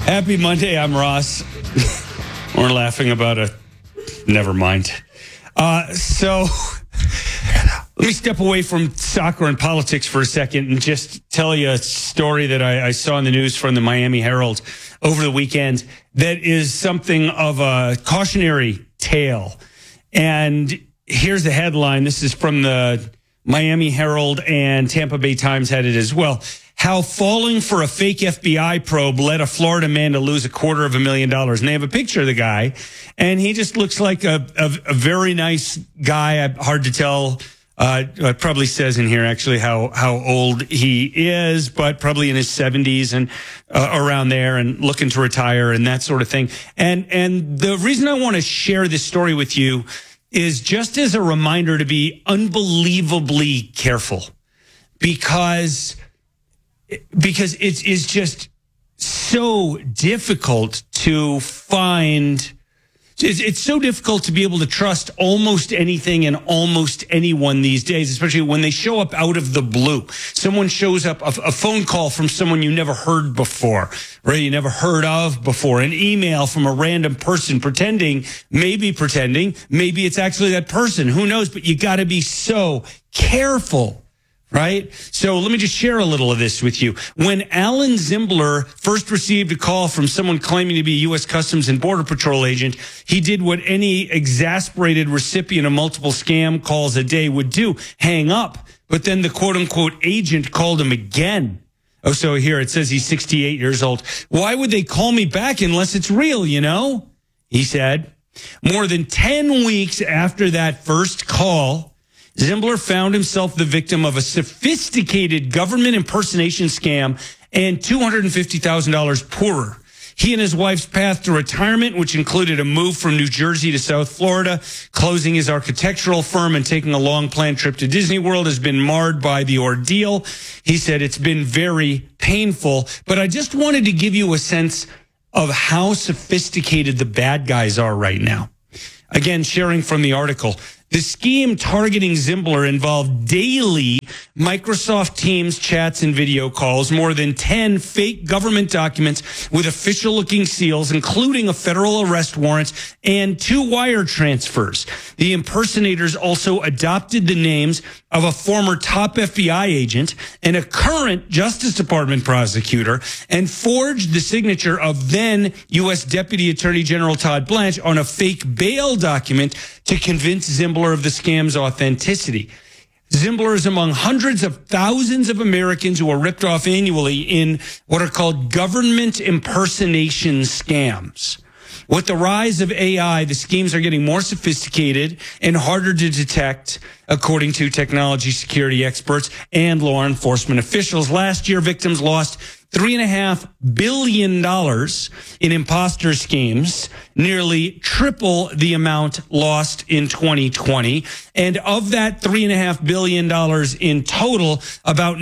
Happy Monday. I'm Ross. We're laughing about a... Never mind. So let me step away from soccer and politics for a second and just tell you a story that I saw in the news from the Miami Herald over the weekend that is something of a cautionary tale. And here's the headline. This is from the Miami Herald, and Tampa Bay Times had it as well. How falling for a fake FBI probe led a Florida man to lose $250,000. And they have a picture of the guy, and he just looks like a very nice guy. Hard to tell. It probably says in here actually how old he is, but probably in his 70s and around there, and looking to retire and that sort of thing. And the reason I want to share this story with you is just as a reminder to be unbelievably careful, because it's just so difficult to find. It's so difficult to be able to trust almost anything and almost anyone these days, especially when they show up out of the blue. Someone shows up, a phone call from someone you never heard before, right? You never heard of before, an email from a random person maybe pretending, maybe it's actually that person. Who knows? But you got to be so careful. Right? So let me just share a little of this with you. When Alan Zimbler first received a call from someone claiming to be a U.S. Customs and Border Patrol agent, he did what any exasperated recipient of multiple scam calls a day would do, hang up. But then the quote-unquote agent called him again. Oh, so here it says he's 68 years old. Why would they call me back unless it's real, you know? He said. More than 10 weeks after that first call, Zimbler found himself the victim of a sophisticated government impersonation scam and $250,000 poorer. He and his wife's path to retirement, which included a move from New Jersey to South Florida, closing his architectural firm and taking a long-planned trip to Disney World, has been marred by the ordeal. He said it's been very painful, but I just wanted to give you a sense of how sophisticated the bad guys are right now. Again, sharing from the article. The scheme targeting Zimbler involved daily Microsoft Teams chats and video calls, more than 10 fake government documents with official-looking seals, including a federal arrest warrant, and 2 wire transfers. The impersonators also adopted the names of a former top FBI agent and a current Justice Department prosecutor, and forged the signature of then U.S. Deputy Attorney General Todd Blanche on a fake bail document to convince Zimbler of the scam's authenticity. Zimbler is among hundreds of thousands of Americans who are ripped off annually in what are called government impersonation scams. With the rise of AI, the schemes are getting more sophisticated and harder to detect, according to technology security experts and law enforcement officials. Last year, victims lost $3.5 billion in imposter schemes, nearly triple the amount lost in 2020. And of that $3.5 billion in total, about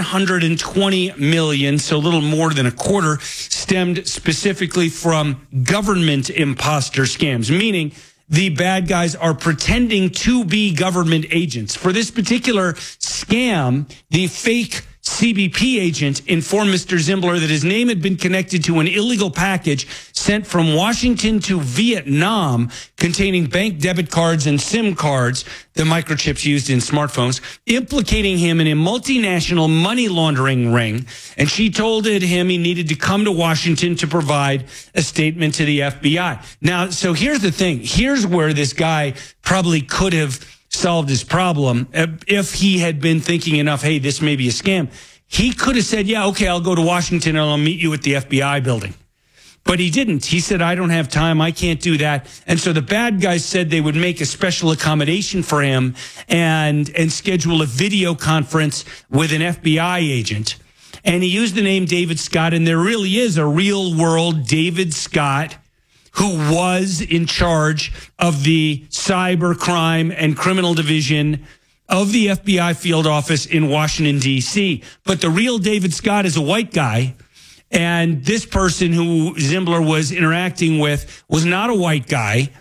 $920 million, so a little more than a quarter, stemmed specifically from government imposter scams, meaning the bad guys are pretending to be government agents. For this particular scam, the fake CBP agent informed Mr. Zimbler that his name had been connected to an illegal package sent from Washington to Vietnam containing bank debit cards and SIM cards, the microchips used in smartphones, implicating him in a multinational money laundering ring. And she told him he needed to come to Washington to provide a statement to the FBI. Now, so here's the thing. Here's where this guy probably could have solved his problem if he had been thinking enough, hey, this may be a scam. He could have said, yeah, okay, I'll go to Washington and I'll meet you at the FBI building. But he didn't. He said, I don't have time. I can't do that. And so the bad guys said they would make a special accommodation for him and schedule a video conference with an FBI agent. And he used the name David Scott, and there really is a real world David Scott who was in charge of the cyber crime and criminal division of the FBI field office in Washington, D.C. But the real David Scott is a white guy, and this person who Zimbler was interacting with was not a white guy.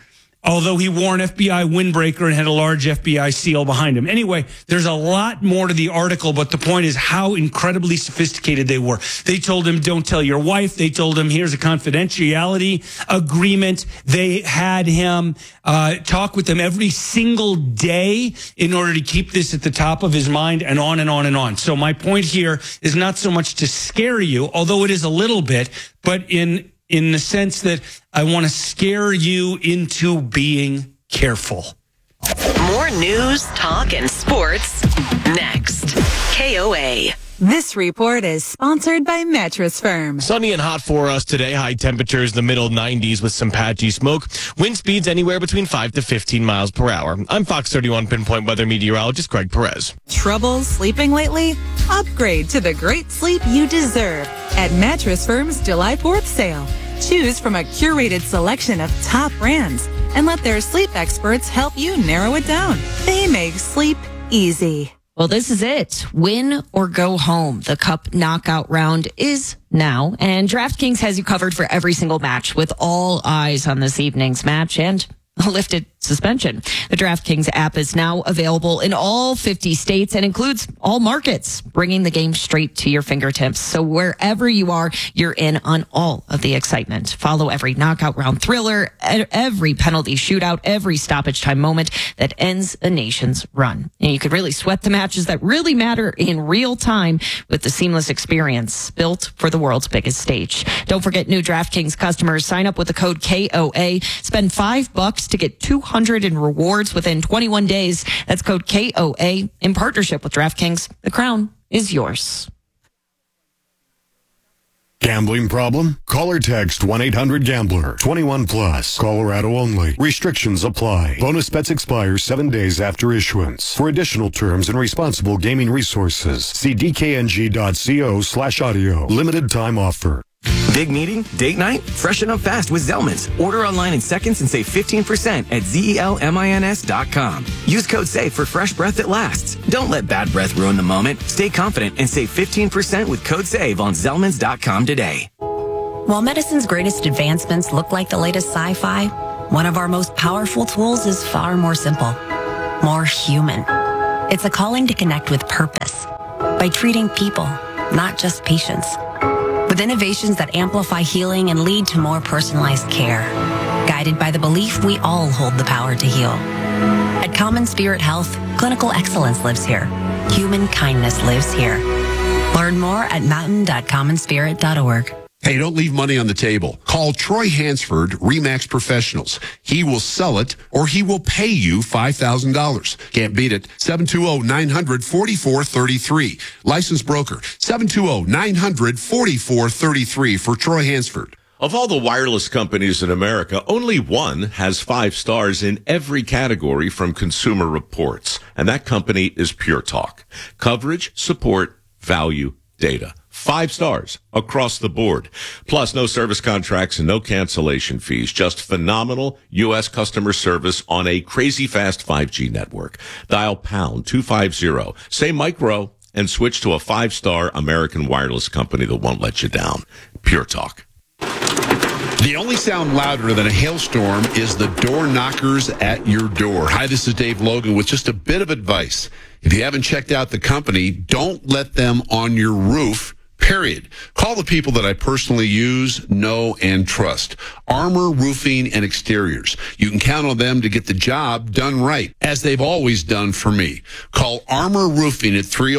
although he wore an FBI windbreaker and had a large FBI seal behind him. Anyway, there's a lot more to the article, but the point is how incredibly sophisticated they were. They told him, don't tell your wife. They told him, here's a confidentiality agreement. They had him talk with them every single day in order to keep this at the top of his mind, and on and on and on. So my point here is not so much to scare you, although it is a little bit, but in the sense that I want to scare you into being careful. More news, talk, and sports next. KOA. This report is sponsored by Mattress Firm. Sunny and hot for us today. High temperatures in the middle 90s with some patchy smoke. Wind speeds anywhere between 5 to 15 miles per hour. I'm Fox 31 Pinpoint Weather Meteorologist Greg Perez. Trouble sleeping lately? Upgrade to the great sleep you deserve at Mattress Firm's July 4th sale. Choose from a curated selection of top brands and let their sleep experts help you narrow it down. They make sleep easy. Well, this is it. Win or go home. The Cup knockout round is now, and DraftKings has you covered for every single match with all eyes on this evening's match and a lifted suspension. The DraftKings app is now available in all 50 states and includes all markets, bringing the game straight to your fingertips. So wherever you are, you're in on all of the excitement. Follow every knockout round thriller, every penalty shootout, every stoppage time moment that ends a nation's run. And you could really sweat the matches that really matter in real time with the seamless experience built for the world's biggest stage. Don't forget, new DraftKings customers sign up with the code KOA. Spend $5 to get $200 in rewards within 21 days. That's code KOA in partnership with DraftKings. The crown is yours. Gambling problem? Call or text 1-800-GAMBLER. 21 plus. Colorado only. Restrictions apply. Bonus bets expire 7 days after issuance. For additional terms and responsible gaming resources, see dkng.co/audio. Limited time offer. Big meeting? Date night? Freshen up fast with Zellman's. Order online in seconds and save 15% at ZELMINS.com. Use code SAVE for fresh breath that lasts. Don't let bad breath ruin the moment. Stay confident and save 15% with code SAVE on Zellmans.com today. While medicine's greatest advancements look like the latest sci-fi, one of our most powerful tools is far more simple, more human. It's a calling to connect with purpose by treating people, not just patients. With innovations that amplify healing and lead to more personalized care, guided by the belief we all hold the power to heal. At Common Spirit Health, clinical excellence lives here. Human kindness lives here. Learn more at mountain.commonspirit.org. Hey, don't leave money on the table. Call Troy Hansford, RE/MAX Professionals. He will sell it or he will pay you $5,000. Can't beat it. 720-900-4433. Licensed broker. 720-900-4433 for Troy Hansford. Of all the wireless companies in America, only one has 5 stars in every category from Consumer Reports, and that company is Pure Talk. Coverage, support, value, data. 5 stars across the board. Plus, no service contracts and no cancellation fees. Just phenomenal U.S. customer service on a crazy fast 5G network. Dial pound 250. Say micro and switch to a 5-star American wireless company that won't let you down. Pure Talk. The only sound louder than a hailstorm is the door knockers at your door. Hi, this is Dave Logan with just a bit of advice. If you haven't checked out the company, don't let them on your roof, period. Call the people that I personally use, know, and trust. Armor Roofing and Exteriors. You can count on them to get the job done right, as they've always done for me. Call Armor Roofing at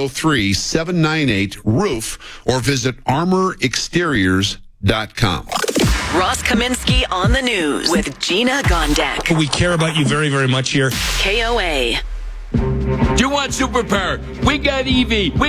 303-798-ROOF or visit armorexteriors.com. Ross Kaminsky on the news with Gina Gondek. We care about you very, very much here. KOA. You want superpower? We got Evie.